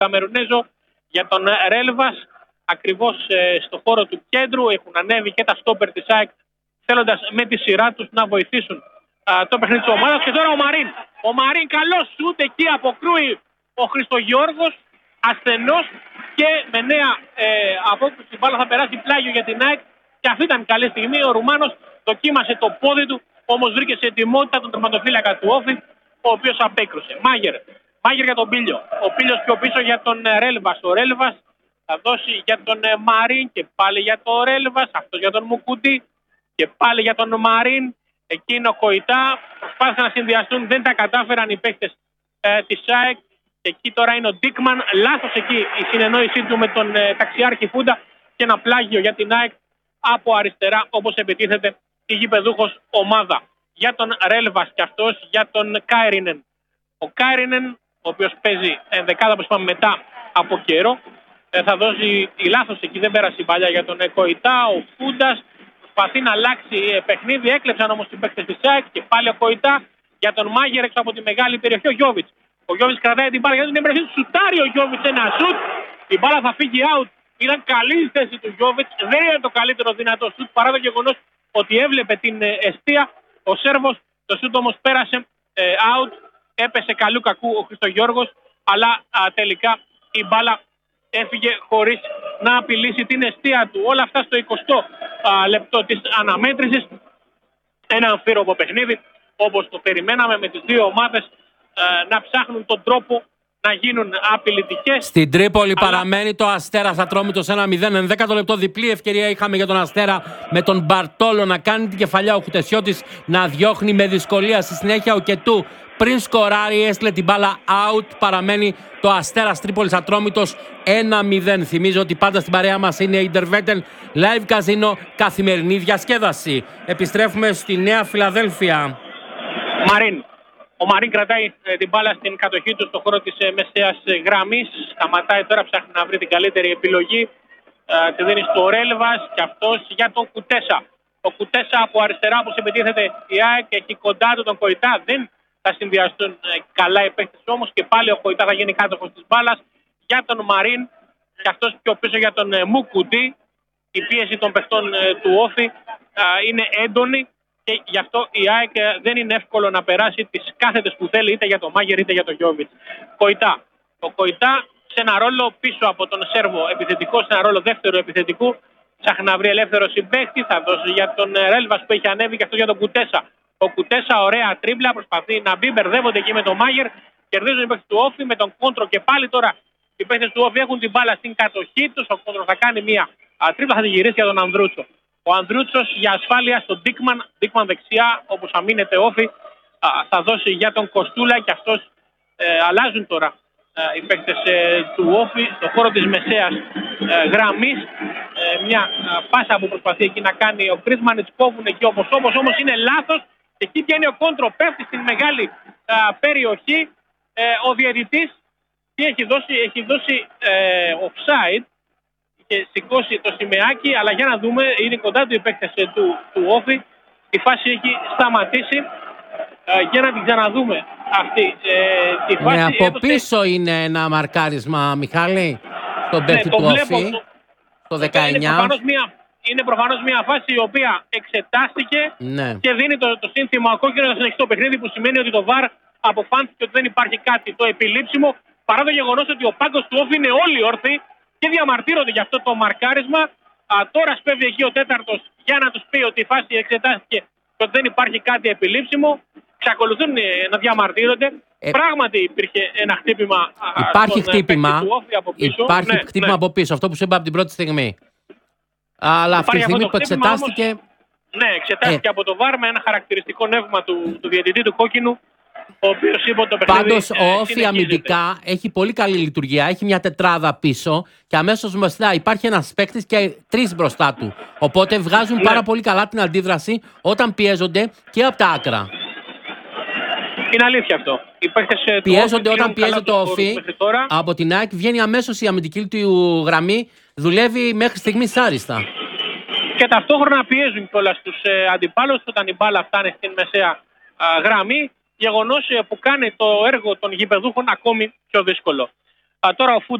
Καμερουνέζο. Για τον Ρέλβας, ακριβώς στο χώρο του κέντρου, έχουν ανέβει και τα στόπερ της ΑΕΚ, θέλοντας με τη σειρά τους να βοηθήσουν το παιχνίδι της ομάδας. Και τώρα ο Μαρίν. Ο Μαρίν, καλός σούτ, εκεί αποκρούει ο Χριστογιώργος, ασθενός, και με νέα απόκριση η μπάλα θα περάσει πλάγιο για την ΑΕΚ. Και αυτή ήταν καλή στιγμή. Ο Ρουμάνος δοκίμασε το πόδι του, όμως βρήκε σε ετοιμότητα τον τερματοφύλακα του Όφη, ο οποίος απέκρουσε. Μάγερ για τον Πίλιο. Ο Πίλιος πιο πίσω για τον Ρέλβας. Ο Ρέλβας θα δώσει για τον Μαρίν και πάλι για τον Ρέλβας. Αυτό για τον Μουκουτί και πάλι για τον Μαρίν. Εκείνο Κοϊτά. Προσπάθησαν να συνδυαστούν, δεν τα κατάφεραν οι παίκτες της ΑΕΚ. Εκεί τώρα είναι ο Ντίκμαν. Λάθος εκεί η συνεννόησή του με τον ταξιάρχη Φούντα και ένα πλάγιο για την ΑΕΚ από αριστερά, όπως επιτίθεται η γηπεδούχος ομάδα. Για τον Ρέλβας και αυτός για τον Κάιρινεν. Ο Κάιρινεν, ο οποίος παίζει ενδεκάδα, όπως είπαμε, μετά από καιρό, θα δώσει η λάθος εκεί, δεν πέρασε η παλιά για τον Κοϊτά. Ο Φούντας προσπαθεί να αλλάξει παιχνίδι, έκλεψαν όμως οι παίκτες της ΑΕΚ και πάλι ο Κοϊτά για τον Μάγερ έξω από τη μεγάλη περιοχή. Ο Γιώβιτς. Ο Γιώβιτς κρατάει την μπάλα για την εμπρεσή του, σουτάρει ο Γιώβιτς ένα σουτ. Η μπάλα θα φύγει out. Ήταν καλή η θέση του Γιώβιτς, δεν είναι το καλύτερο δυνατό σουτ παρά το γεγονός ότι έβλεπε την εστία. Ο Σέρβος, το σουτ όμως πέρασε out. Έπεσε καλού κακού ο Χριστογιώργος, αλλά τελικά η μπάλα έφυγε χωρίς να απειλήσει την εστία του. Όλα αυτά στο 20ο λεπτό της αναμέτρησης. Ένα αμφίροπο παιχνίδι, όπως το περιμέναμε, με τις δύο ομάδες να ψάχνουν τον τρόπο να γίνουν απειλητικές. Στην Τρίπολη παραμένει το Αστέρας Ατρόμητος 1-0. 11ο λεπτό διπλή ευκαιρία είχαμε για τον Αστέρα με τον Μπαρτόλο να κάνει την κεφαλιά. Ο Χουτεσιώτης να διώχνει με δυσκολία. Στη συνέχεια ο Κετού πριν σκοράρει έστειλε την μπάλα out. Παραμένει το Αστέρας Τρίπολης Ατρόμητος 1-0. Θυμίζω ότι πάντα στην παρέα μας είναι η Intervetel Live Casino, καθημερινή διασκέδαση. Επιστρέφουμε στη Νέα Φιλαδέλφια. Μαρίν. Ο Μαρίν κρατάει την μπάλα στην κατοχή του στον χώρο της μεσαίας γραμμής. Σταματάει τώρα, ψάχνει να βρει την καλύτερη επιλογή. Τη δίνει στο Ρέλβας και αυτός για τον Κουτέσα. Ο Κουτέσα από αριστερά, όπως επιτίθεται η ΑΕΚ, έχει κοντά του τον Κοϊτά. Δεν θα συνδυαστούν καλά οι παίκτες όμως και πάλι ο Κοϊτά θα γίνει κάτοχος της μπάλας για τον Μαρίν και αυτός πιο πίσω για τον Μουκουτί. Η πίεση των παιχτών του Όφη είναι έντονη. Και γι' αυτό η ΑΕΚ δεν είναι εύκολο να περάσει τις κάθετες που θέλει, είτε για τον Μάγερ είτε για τον Γιώβιτς. Κοϊτά. Ο Κοϊτά σε ένα ρόλο πίσω από τον Σέρβο επιθετικό, σε ένα ρόλο δεύτερου επιθετικού. Ψάχνει να βρει ελεύθερο συμπαίχτη. Θα δώσει για τον Ρέλβας που έχει ανέβει και αυτό για τον Κουτέσα. Ο Κουτέσα, ωραία τρίμπλα, προσπαθεί να μπει, μπερδεύονται εκεί με τον Μάγερ. Κερδίζουν οι παίκτες του Όφη με τον Κόντρο και πάλι τώρα οι παίκτες του Όφη έχουν την μπάλα στην κατοχή τους. Ο Κόντρο θα κάνει μια τρίμπλα, θα τη γυρίσει για τον Ανδρούτσο. Ο Ανδρούτσος για ασφάλεια στον Ντίκμαν δεξιά, όπως αμήνεται Όφη, θα δώσει για τον Κοστούλα και αυτός αλλάζουν τώρα οι παίκτες του Όφη στον χώρο της μεσαίας γραμμής. Μια πάσα που προσπαθεί εκεί να κάνει ο Κρίσμανιτς, κόβουν εκεί όπως όμως είναι λάθος και εκεί βγαίνει ο Κόντρο, πέφτει στην μεγάλη περιοχή. Ο διαιτητής τι έχει δώσει offside και σηκώσει το σημαίακι, αλλά για να δούμε, είναι κοντά του οι παίκτες του Όφη. Η φάση έχει σταματήσει. Για να την ξαναδούμε αυτή τη φάση. Ναι, από πίσω είναι ένα μαρκάρισμα, Μιχάλη, στον παίκτη του Όφη, το 19. Είναι προφανώς μια φάση η οποία εξετάστηκε και δίνει το σύνθημα κόκκινο να συνεχίσει το παιχνίδι, που σημαίνει ότι το VAR αποφάνθηκε ότι δεν υπάρχει κάτι το επιλήψιμο, παρά το γεγονός ότι ο πάγκος του Όφη είναι όλοι όρθιοι και διαμαρτύρονται για αυτό το μαρκάρισμα. Τώρα σπέβει εκεί ο τέταρτος για να τους πει ότι η φάση εξετάστηκε και ότι δεν υπάρχει κάτι επιλήψιμο. Εξακολουθούν να διαμαρτύρονται. Πράγματι υπήρχε ένα χτύπημα. Υπάρχει χτύπημα. Υπάρχει χτύπημα από πίσω. Αυτό που σου είπα από την πρώτη στιγμή. Αλλά αυτή τη στιγμή που εξετάστηκε. Όμως, ναι, εξετάστηκε από το VAR με ένα χαρακτηριστικό νεύμα του διαιτητή του κόκκινου. Ο οποίος είπε το παιχνίδι. Πάντως ο Όφη αμυντικά έχει πολύ καλή λειτουργία. Έχει μια τετράδα πίσω και αμέσως μπροστά υπάρχει ένας παίκτης και τρεις μπροστά του. Οπότε βγάζουν πάρα πολύ καλά την αντίδραση όταν πιέζονται και από τα άκρα. Είναι αλήθεια αυτό. Οι παίκτες πιέζονται όταν πιέζεται το Όφη. Από την ΑΕΚ βγαίνει αμέσως η αμυντική του γραμμή. Δουλεύει μέχρι στιγμής άριστα. Και ταυτόχρονα πιέζουν κιόλας τους αντιπάλους όταν η μπάλα φτάνει στην μεσαία γραμμή. Γεγονός που κάνει το έργο των γηπεδούχων ακόμη πιο δύσκολο. Τώρα ο